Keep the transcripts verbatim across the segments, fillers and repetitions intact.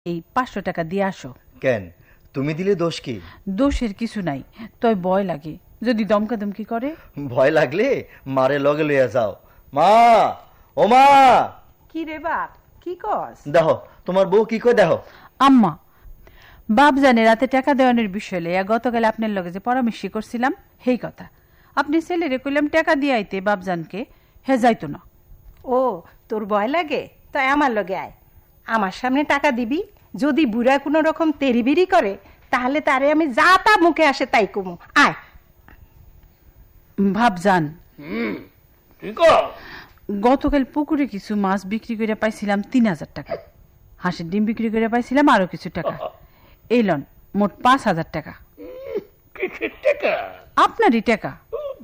এই পাঁচশো টাকা দিয়ে আসো। কেন, তুমি দিলে দোষ কি? দোষের কিছু নাই, তয় ভয় লাগে যদি দমকা দমকি করে। ভয় লাগলে মারে লগে লইয়া যাও। মা, ও মা। কি রে বাপ, কি কস? দেখো তোমার বউ কি কয় দেখো। আম্মা, বাপ জানে রাতে টাকা দেওয়ানোর বিষয় লইয়া গতকাল আপনার লগে যে পরামর্শ করছিলাম সেই কথা। আপনি ছেলেরে কইলাম টাকা দিয়ে আইতে বাপজানকে, হে যাইতো না। ও, তোর ভয় লাগে? তাই আমার লগে আয়, আমার সামনে টাকা দিবি। যদি বুড়া কোনো রকম তেরিবিরি করে তাহলে তারে আমি যা তা মুখে আসে তাই কমু। আয়। ভাবজান, গতকাল পুকুরে কিছু মাছ বিক্রি করে পাইছিলাম তিন হাজার টাকা, হাঁসের ডিম বিক্রি করে পাইছিলাম আরো কিছু টাকা। এই লন মোট পাঁচ হাজার টাকা। আপনারই টাকা।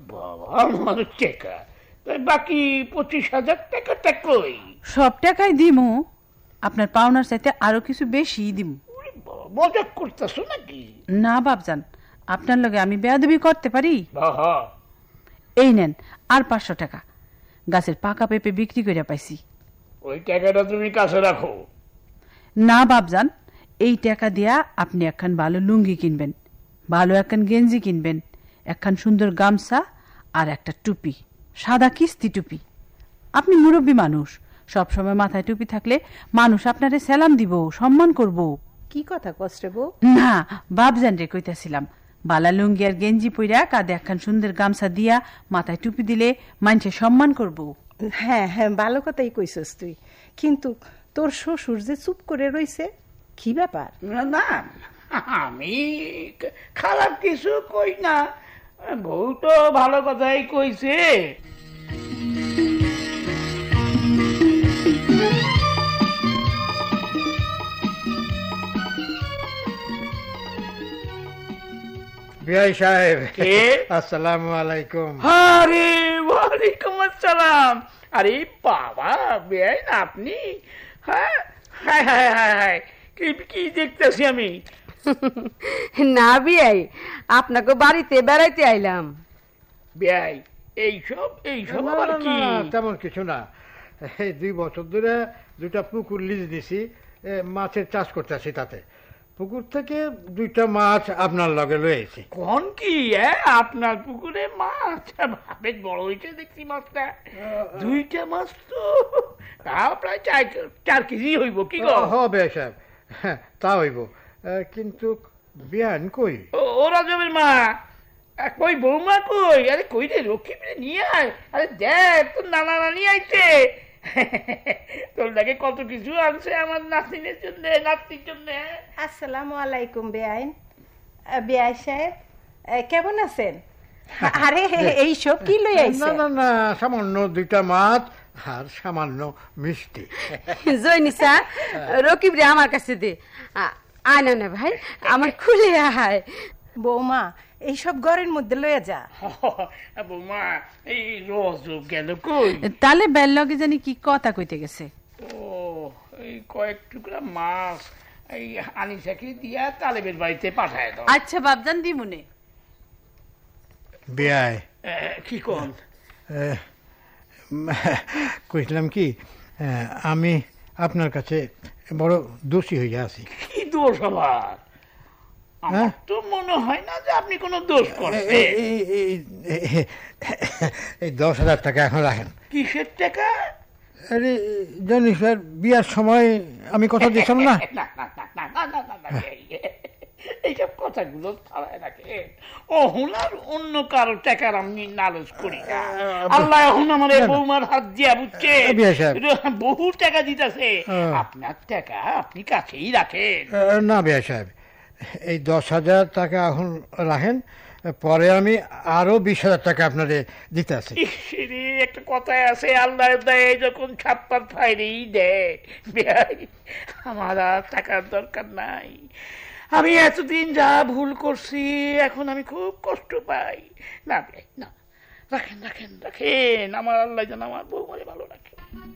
বাকি পঁচিশ হাজার টাকাটা কই? সব টাকাই দিমু, আপনার পাওনার চাইতে আরো কিছু বেশি দিমু। মজাক করতেছো নাকি? না বাপজান, আপনার লগে আমি বেয়াদবি করতে পারি? এই নেন আর পাঁচশো টাকা, গাছের পাকা পেঁপে বিক্রি করে পাইছি। ওই টাকাটা তুমি কাছে রাখো। না বাপজান, এই টাকা দিয়া আপনি একখান ভালো লুঙ্গি কিনবেন, ভালো একখান গেঞ্জি কিনবেন, একখান সুন্দর গামছা আর একটা টুপি, সাদা কিস্তি টুপি। আপনি মুরব্বী মানুষ, সব সময় মাথায় টুপি থাকলে মানুষ আপনারে সালাম দিব, সম্মান করব। কি কথা কস রে বউ? না বাপজান রে কইতাছিলাম, বালা লুঙ্গি আর গেঞ্জি পইরা কাঁধে একখান সুন্দর গামছা দিয়া মাথায় টুপি দিলে মানুষে সম্মান করব। হ্যাঁ হ্যাঁ, ভালো কথাই কইছস তুই, কিন্তু তোর শ্বশুর যে চুপ করে রইছে, কি ব্যাপার? না, আমি খারাপ কিছু কই না, বউ তো ভালো কথাই কইছে। বিআই সাহেব, আসসালামু আলাইকুম। আরে ওয়ালাইকুম আসসালাম। আরে বাবা বেআই না আপনি? হ্যাঁ, হায় হায় হায় হায়, কি কি দেখতেছি আমি? না বিয়াই, আপনাকে বাড়িতে বেড়াইতে আইলাম। বেআই এইসব এইসব না, আবার না, কি? না, তেমন কিছু না। এই দুই বছর ধরে দুইটা পুকুর লিজ দিছি, এ, মাছের চাষ করতেছি। তাতে পুকুর থেকে দুইটা মাছ আপনার লগে লয়েছি। কোন কি আপনার পুকুরে মাছ? বেশ বড় হয়েছে দেখছি মাছটা। দুইটা মাছ তো তা প্রায় চার চার কেজি হইব কি গো? হবে সাহেব, হ্যাঁ তা হইব, কিন্তু বিয়ান কই? ও রাজবের মা কই, বৌমা কই? আরে কই রে, লক্ষ্মী নিয়ে আয়। আরে দেখ তোর নানা নানি আইছে, তোর লাগে কত কিছু আনছে আমার নাতিনের জন্য, নাতির জন্য। আসসালামু আলাইকুম বেআইন। বেআই সাহেব কেমন আছেন? আরে এইসব কি লই আইছেন? না না না, সামান্য দুইটা মাছ আর সামান্য মিষ্টি। জয়নিসা, রকিব রে আমার কাছে দে। আয় না না ভাই, আমার খুলে আয়। বৌমা এইসব ঘরের মধ্যে লইয়া যা। বৌমা এই রোজ গেল কই? তাহলে বেল লগে জানি কি কথা কইতে গেছে। ও এই কয়েক টুকরা মাছ এই আনিসাকে দিয়া তালেবের বাড়িতে পাঠায় দাও। আচ্ছা বাপজান দিমুনে। বিয়াই কি কোন? কইছিলাম কি, আমি আপনার কাছে বড় দোষী হইয়া আছি। কি দোষ আবার? আমার তো মনে হয় না যে আপনি কোনো দোষ করছেন। এই দশ হাজার টাকা এখন রাখেন। কিসের টাকা? আরে জানি স্যার, বিয়ার সময় আমি কথা দিয়েছিলাম না। এইসব কথাগুলো ছাড়ায় রাখেন। অহন আর অন্য কারো টাকার আমি নালচ করি না। আল্লাহ এখন আমার বৌমার হাত দিয়া বুঝছে বহু টাকা দিতেছে, আপনার টাকা আপনি কাছেই রাখেন। না বিয়া সাহেব, এই দশ হাজার টাকা এখন রাখেন, পরে আমি আরো বিশ হাজার টাকা আপনাদের দিতে আছি। একটা কথায় আছে, আল্লাহ দেয় যখন ছাপ্পার ফাইরেই দেয়। আমার আর টাকার দরকার নাই। আমি এতদিন যা ভুল করছি এখন আমি খুব কষ্ট পাই। না না, রাখেন রাখেন রাখেন, আমার আল্লাহ যেন আমার বৌমারে ভালো রাখে।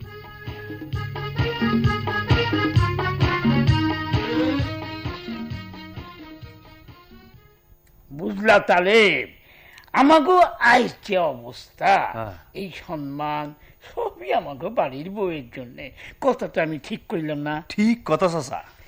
বুঝলা তালেব, আমাগো আইস যে অবস্থা, এই সম্মান সবই আমাগো বাড়ির বউয়ের জন্য। কথাটা আমি ঠিক করলাম না? ঠিক কথা চাচা।